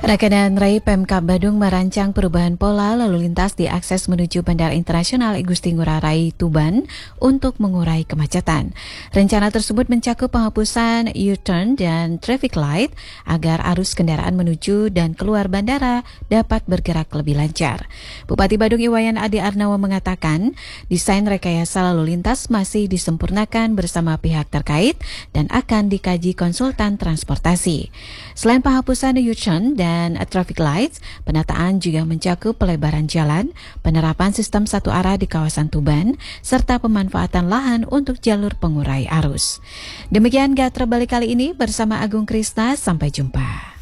Rekanan Rai Pemkab Badung merancang perubahan pola lalu lintas di akses menuju Bandara Internasional I Gusti Ngurah Rai Tuban untuk mengurai kemacetan. Rencana tersebut mencakup penghapusan U-turn dan traffic light agar arus kendaraan menuju dan keluar bandara dapat bergerak lebih lancar. Bupati Badung Iwayan Adi Arnawa mengatakan, desain rekayasa lalu lintas masih disempurnakan bersama pihak terkait dan akan dikaji konsultan transportasi. Selain penghapusan U-turn dan traffic lights, penataan juga mencakup pelebaran jalan, penerapan sistem satu arah di kawasan Tuban, serta pemanfaatan lahan untuk jalur pengurai arus. Demikian Gatra Balik kali ini bersama Agung Krisna, sampai jumpa.